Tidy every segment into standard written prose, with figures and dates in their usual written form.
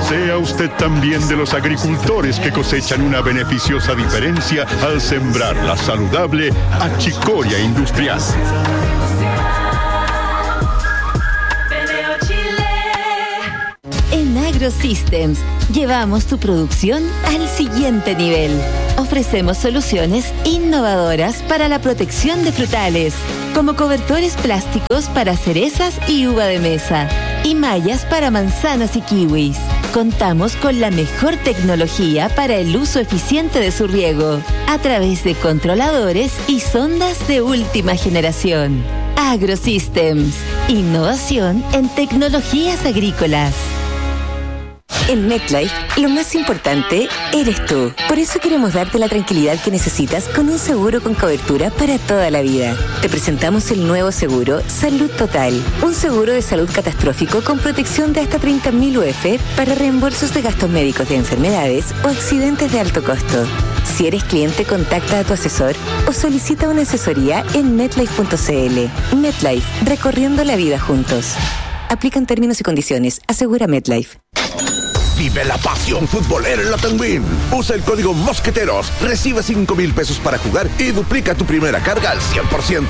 Sea usted también de los agricultores que cosechan una beneficiosa diferencia al sembrar la saludable achicoria industrial. En AgroSystems llevamos tu producción al siguiente nivel. Ofrecemos soluciones innovadoras para la protección de frutales, como cobertores plásticos para cerezas y uva de mesa, y mallas para manzanas y kiwis. Contamos con la mejor tecnología para el uso eficiente de su riego, a través de controladores y sondas de última generación. AgroSystems, innovación en tecnologías agrícolas. En MetLife, lo más importante eres tú. Por eso queremos darte la tranquilidad que necesitas con un seguro con cobertura para toda la vida. Te presentamos el nuevo seguro Salud Total. Un seguro de salud catastrófico con protección de hasta 30.000 UF para reembolsos de gastos médicos de enfermedades o accidentes de alto costo. Si eres cliente, contacta a tu asesor o solicita una asesoría en MetLife.cl. MetLife, recorriendo la vida juntos. Aplican términos y condiciones. Asegura MetLife. Vive la pasión futbolera en la Tenguín. Usa el código Mosqueteros, recibe 5,000 pesos para jugar y duplica tu primera carga al 100%.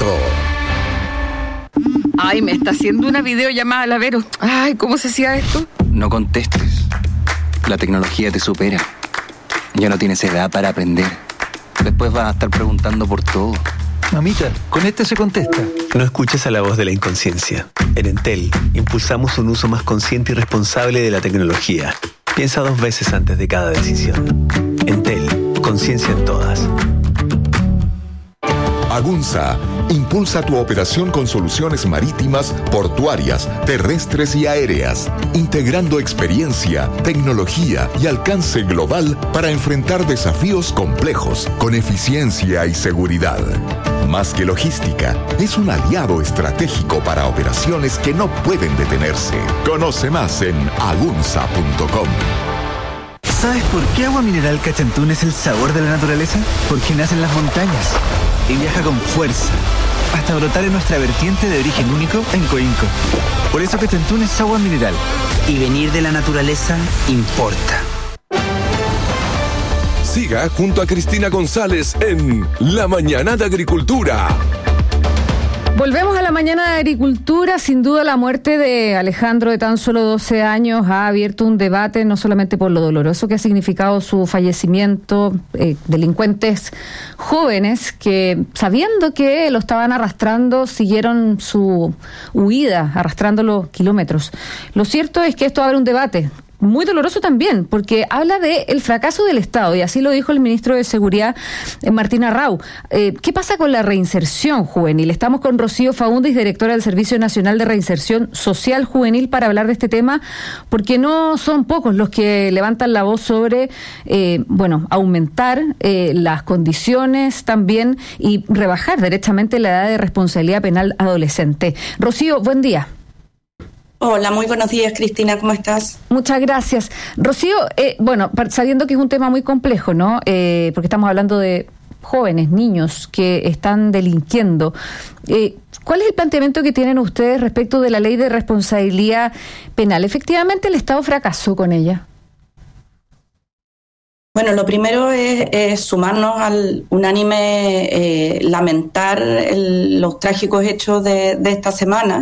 Ay, me está haciendo una videollamada, Lavero. Ay, ¿cómo se hacía esto? No contestes. La tecnología te supera. Ya no tienes edad para aprender. Después vas a estar preguntando por todo. Mamita, con este se contesta. No escuches a la voz de la inconsciencia. En Entel, impulsamos un uso más consciente y responsable de la tecnología. Piensa 2 veces antes de cada decisión. Entel, conciencia en todas. Agunza impulsa tu operación con soluciones marítimas, portuarias, terrestres y aéreas, integrando experiencia, tecnología y alcance global para enfrentar desafíos complejos con eficiencia y seguridad. Más que logística, es un aliado estratégico para operaciones que no pueden detenerse. Conoce más en agunza.com. ¿Sabes por qué Agua Mineral Cachantún es el sabor de la naturaleza? Porque nace en las montañas y viaja con fuerza hasta brotar en nuestra vertiente de origen único en Coinco. Por eso Cachantún es agua mineral. Y venir de la naturaleza importa. Siga junto a Cristina González en La Mañana de Agricultura. Volvemos a la mañana de agricultura. Sin duda la muerte de Alejandro, de tan solo 12 años, ha abierto un debate no solamente por lo doloroso que ha significado su fallecimiento, delincuentes jóvenes que, sabiendo que lo estaban arrastrando, siguieron su huida, arrastrándolo kilómetros. Lo cierto es que esto abre un debate muy doloroso también, porque habla de el fracaso del Estado, y así lo dijo el ministro de Seguridad, Martín Arrau. ¿Qué pasa con la reinserción juvenil? Estamos con Rocío Faúndez, directora del Servicio Nacional de Reinserción Social Juvenil, para hablar de este tema, porque no son pocos los que levantan la voz sobre, aumentar las condiciones también y rebajar derechamente la edad de responsabilidad penal adolescente. Rocío, buen día. Hola, muy buenos días, Cristina, ¿cómo estás? Muchas gracias. Rocío, sabiendo que es un tema muy complejo, ¿no? Porque estamos hablando de jóvenes, niños que están delinquiendo. ¿Cuál es el planteamiento que tienen ustedes respecto de la ley de responsabilidad penal? ¿Efectivamente el Estado fracasó con ella? Bueno, lo primero es sumarnos al unánime lamentar los trágicos hechos de esta semana.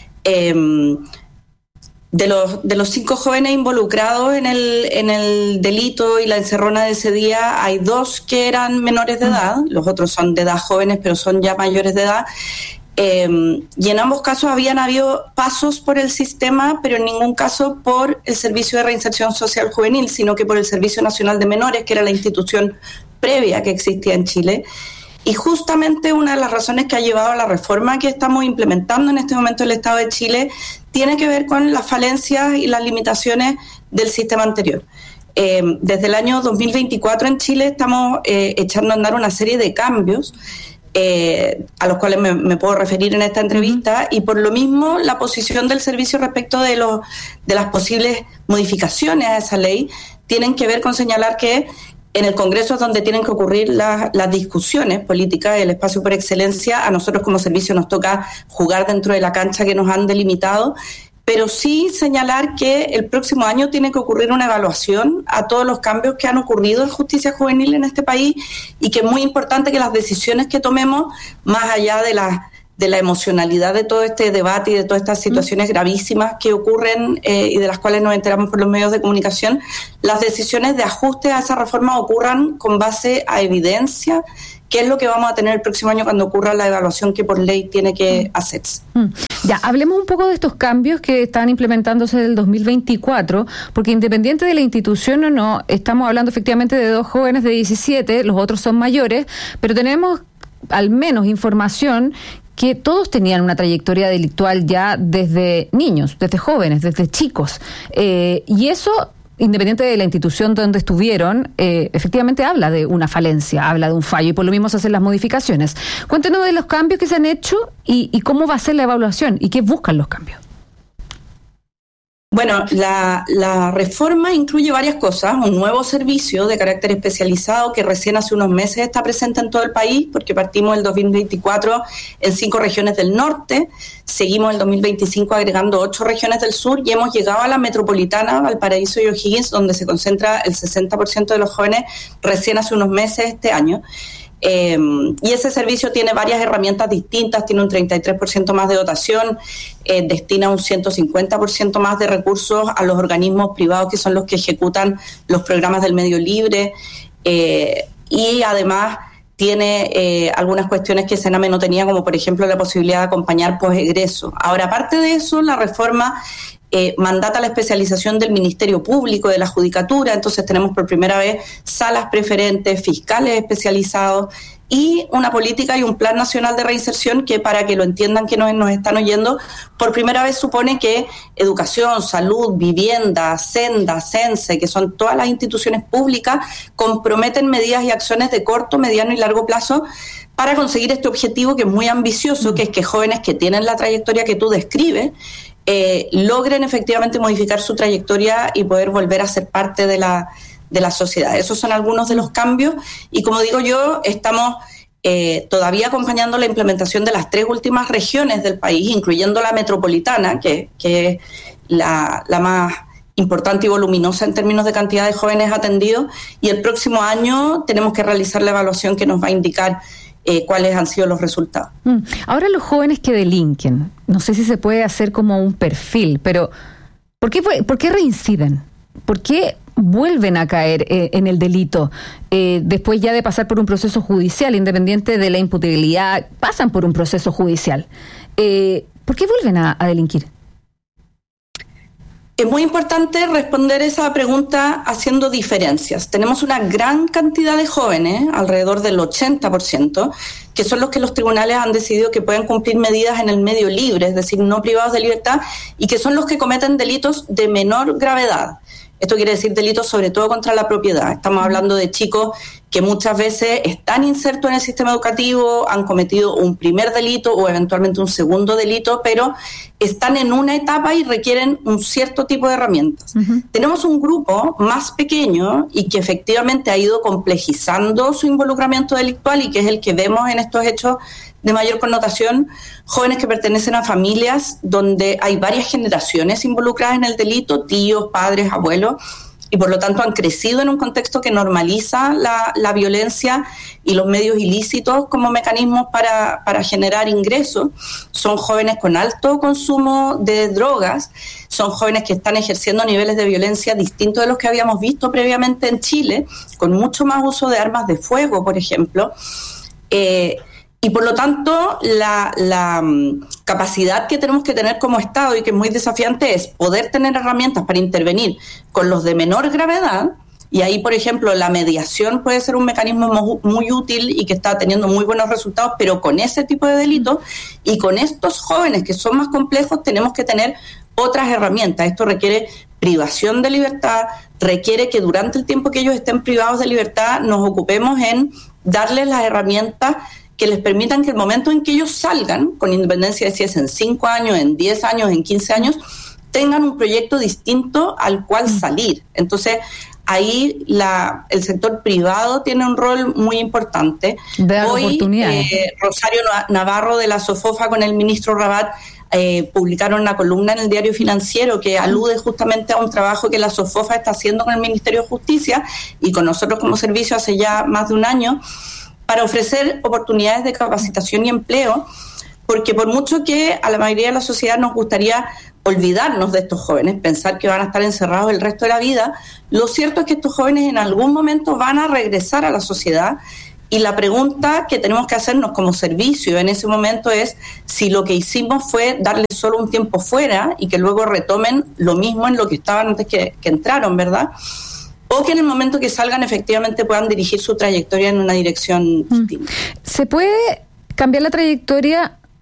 De los 5 jóvenes involucrados en el delito y la encerrona de ese día, hay 2 que eran menores de edad, los otros son de edad jóvenes, pero son ya mayores de edad, y en ambos casos habían habido pasos por el sistema, pero en ningún caso por el Servicio de Reinserción Social Juvenil, sino que por el Servicio Nacional de Menores, que era la institución previa que existía en Chile. Y justamente una de las razones que ha llevado a la reforma que estamos implementando en este momento el Estado de Chile tiene que ver con las falencias y las limitaciones del sistema anterior. Desde el año 2024 en Chile estamos echando a andar una serie de cambios a los cuales me puedo referir en esta entrevista, y por lo mismo la posición del servicio respecto de las posibles modificaciones a esa ley tienen que ver con señalar que en el Congreso es donde tienen que ocurrir las discusiones políticas, el espacio por excelencia. A nosotros como servicio nos toca jugar dentro de la cancha que nos han delimitado, pero sí señalar que el próximo año tiene que ocurrir una evaluación a todos los cambios que han ocurrido en justicia juvenil en este país, y que es muy importante que las decisiones que tomemos, más allá de la emocionalidad de todo este debate y de todas estas situaciones gravísimas que ocurren y de las cuales nos enteramos por los medios de comunicación, las decisiones de ajuste a esa reforma ocurran con base a evidencia, que es lo que vamos a tener el próximo año cuando ocurra la evaluación que por ley tiene que hacerse. Ya, hablemos un poco de estos cambios que están implementándose del 2024, porque independiente de la institución o no, estamos hablando efectivamente de 2 jóvenes de 17, los otros son mayores, pero tenemos al menos información que todos tenían una trayectoria delictual ya desde niños, desde jóvenes, desde chicos. Y eso, independiente de la institución donde estuvieron, efectivamente habla de una falencia, habla de un fallo, y por lo mismo se hacen las modificaciones. Cuéntenos de los cambios que se han hecho y cómo va a ser la evaluación y qué buscan los cambios. Bueno, la reforma incluye varias cosas. Un nuevo servicio de carácter especializado que recién hace unos meses está presente en todo el país, porque partimos el 2024 en 5 regiones del norte, seguimos el 2025 agregando 8 regiones del sur y hemos llegado a la metropolitana, Valparaíso y O'Higgins, donde se concentra el 60% de los jóvenes recién hace unos meses este año. Y ese servicio tiene varias herramientas distintas, tiene un 33% más de dotación, destina un 150% más de recursos a los organismos privados que son los que ejecutan los programas del medio libre, y además tiene algunas cuestiones que Sename no tenía, como por ejemplo la posibilidad de acompañar posegreso. Ahora, aparte de eso, la reforma mandata la especialización del Ministerio Público, de la Judicatura. Entonces tenemos por primera vez salas preferentes, fiscales especializados y una política y un plan nacional de reinserción que, para que lo entiendan que nos están oyendo, por primera vez supone que educación, salud, vivienda, Senda, Cense, que son todas las instituciones públicas, comprometen medidas y acciones de corto, mediano y largo plazo para conseguir este objetivo que es muy ambicioso, que es que jóvenes que tienen la trayectoria que tú describes logren efectivamente modificar su trayectoria y poder volver a ser parte de la sociedad. Esos son algunos de los cambios y, como digo yo, estamos todavía acompañando la implementación de las 3 últimas regiones del país, incluyendo la metropolitana, que es la más importante y voluminosa en términos de cantidad de jóvenes atendidos, y el próximo año tenemos que realizar la evaluación que nos va a indicar cuáles han sido los resultados. Ahora, los jóvenes que delinquen, no sé si se puede hacer como un perfil, pero ¿por qué reinciden? ¿Por qué vuelven a caer en el delito después ya de pasar por un proceso judicial, independiente de la imputabilidad, pasan por un proceso judicial? ¿Por qué vuelven a delinquir? Es muy importante responder esa pregunta haciendo diferencias. Tenemos una gran cantidad de jóvenes, alrededor del 80%, que son los que los tribunales han decidido que pueden cumplir medidas en el medio libre, es decir, no privados de libertad, y que son los que cometen delitos de menor gravedad. Esto quiere decir delitos sobre todo contra la propiedad. Estamos hablando de chicos que muchas veces están insertos en el sistema educativo, han cometido un primer delito o eventualmente un segundo delito, pero están en una etapa y requieren un cierto tipo de herramientas. Tenemos un grupo más pequeño y que efectivamente ha ido complejizando su involucramiento delictual y que es el que vemos en estos hechos de mayor connotación, jóvenes que pertenecen a familias donde hay varias generaciones involucradas en el delito, tíos, padres, abuelos, y por lo tanto han crecido en un contexto que normaliza la violencia y los medios ilícitos como mecanismos para generar ingresos. Son jóvenes con alto consumo de drogas, son jóvenes que están ejerciendo niveles de violencia distintos de los que habíamos visto previamente en Chile, con mucho más uso de armas de fuego, por ejemplo. Y por lo tanto, la capacidad que tenemos que tener como Estado y que es muy desafiante es poder tener herramientas para intervenir con los de menor gravedad. Y ahí, por ejemplo, la mediación puede ser un mecanismo muy útil y que está teniendo muy buenos resultados, pero con ese tipo de delitos y con estos jóvenes que son más complejos tenemos que tener otras herramientas. Esto requiere privación de libertad, requiere que durante el tiempo que ellos estén privados de libertad nos ocupemos en darles las herramientas que les permitan que el momento en que ellos salgan, con independencia de si es en 5 años, en 10 años, en 15 años, tengan un proyecto distinto al cual salir. Entonces, ahí el sector privado tiene un rol muy importante. Hoy, Rosario Navarro de la SOFOFA con el ministro Rabat publicaron una columna en el Diario Financiero que alude justamente a un trabajo que la SOFOFA está haciendo con el Ministerio de Justicia y con nosotros como servicio hace ya más de un año, para ofrecer oportunidades de capacitación y empleo, porque por mucho que a la mayoría de la sociedad nos gustaría olvidarnos de estos jóvenes, pensar que van a estar encerrados el resto de la vida, lo cierto es que estos jóvenes en algún momento van a regresar a la sociedad, y la pregunta que tenemos que hacernos como servicio en ese momento es si lo que hicimos fue darles solo un tiempo fuera y que luego retomen lo mismo en lo que estaban antes que entraron, ¿verdad? O que en el momento que salgan efectivamente puedan dirigir su trayectoria en una dirección distinta. ¿Se puede cambiar la trayectoria